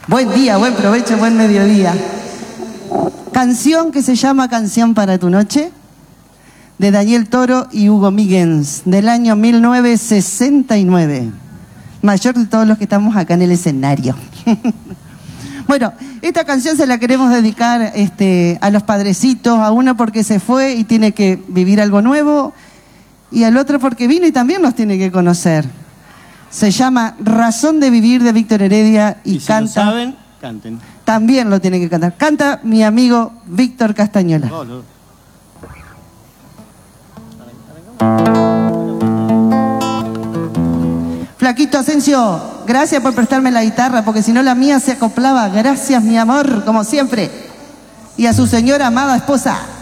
Buen día, buen provecho, buen mediodía. Canción que se llama Canción para tu noche, de Daniel Toro y Hugo Míguez, del año 1969. Mayor de todos los que estamos acá en el escenario. Bueno, esta canción se la queremos dedicar a los padrecitos, a uno porque se fue y tiene que vivir algo nuevo, y al otro porque vino y también nos tiene que conocer. Se llama Razón de Vivir, de Víctor Heredia, y si canta... lo saben, canten. También lo tiene que cantar. Canta mi amigo Víctor Castañola. Flaquito Asensio, gracias por prestarme la guitarra, porque si no la mía se acoplaba. Gracias, mi amor, como siempre. Y a su señora amada esposa.